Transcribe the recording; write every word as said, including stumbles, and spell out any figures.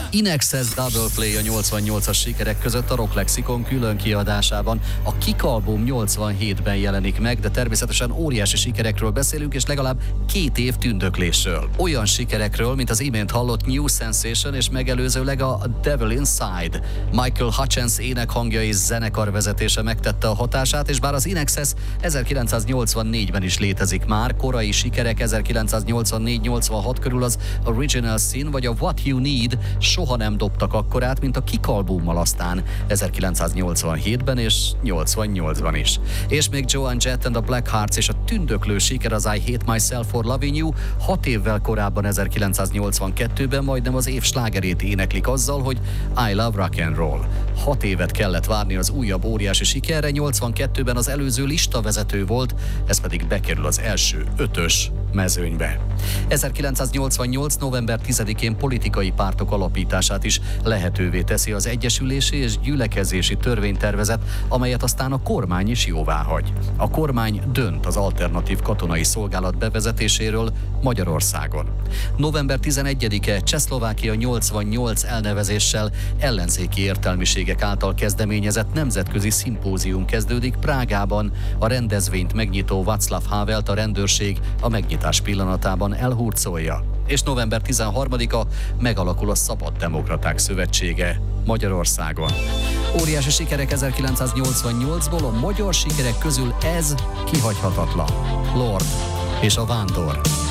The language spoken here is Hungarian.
In Excess Double Play a nyolcvannyolcas sikerek között a Rock Lexicon külön kiadásában. A Kick album nyolcvanhétben jelenik meg, de természetesen óriási sikerekről beszélünk, és legalább két év tündöklésről. Olyan sikerekről, mint az imént hallott New Sensation, és megelőzőleg a Devil Inside. Michael Hutchence énekhangja és zenekar vezetése megtette a hatását, és bár az In Excess ezerkilencszáznyolcvannégyben is létezik már, korai sikerek ezerkilencszáznyolcvannégy nyolcvanhat körül az Original Sin vagy a What You Need soha nem dobtak akkorát, mint a Kick albummal aztán ezerkilencszáznyolcvanhétben és nyolcvannyolcban is. És még Joan Jett and the Blackhearts és a tündöklő siker az I Hate Myself for Loving You hat évvel korábban ezerkilencszáznyolcvankettőben majdnem az év slágerét éneklik azzal, hogy I Love Rock and Roll. Hat évet kellett várni az újabb óriási sikerre, nyolcvankettőben az előző listavezető volt, ez pedig bekerül az első ötös mezőnybe. ezerkilencszáznyolcvannyolc. november tizedikén politikai pártok alapítását is lehetővé teszi az egyesülési és gyülekezési törvénytervezet, amelyet aztán a kormány is jóváhagy. A kormány dönt az alternatív katonai szolgálat bevezetéséről Magyarországon. november tizenegyedike Csehszlovákia nyolcvannyolc elnevezéssel ellenzéki értelmiségek által kezdeményezett nemzetközi szimpózium kezdődik Prágában. A rendezvényt megnyitó Václav Havelt a rendőrség a megnyitás pillanatában elhurcolja. És november tizenharmadika megalakul a Szabad Demokraták Szövetsége Magyarországon. Óriási sikerek ezerkilencszáznyolcvannyolcból, a magyar sikerek közül ez kihagyhatatlan. Lord és a Vándor.